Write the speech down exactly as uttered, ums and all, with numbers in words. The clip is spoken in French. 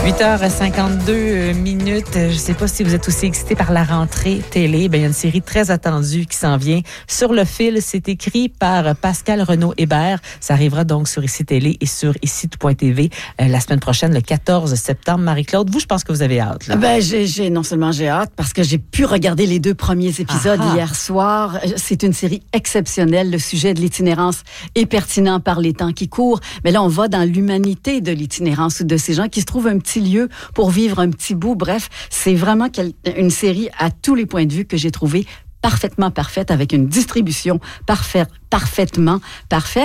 huit heures cinquante-deux minutes. Je ne sais pas si vous êtes aussi excité par la rentrée télé. Ben, il y a une série très attendue qui s'en vient. Sur le fil, c'est écrit par Pascal Renaud-Hébert. Ça arrivera donc sur Ici Télé et sur ici point t v euh, la semaine prochaine, le quatorze septembre. Marie-Claude, vous, je pense que vous avez hâte. Là. Ben, j'ai, j'ai, non seulement j'ai hâte, parce que j'ai pu regarder les deux premiers épisodes Aha. hier soir. C'est une série exceptionnelle. Le sujet de l'itinérance est pertinent par les temps qui courent. Mais là, on va dans l'humanité de l'itinérance ou de ces gens qui se trouvent un petit lieu pour vivre un petit bout. Bref, c'est vraiment quel, une série à tous les points de vue que j'ai trouvé parfaitement parfaite, avec une distribution parfaite, parfaitement parfaite.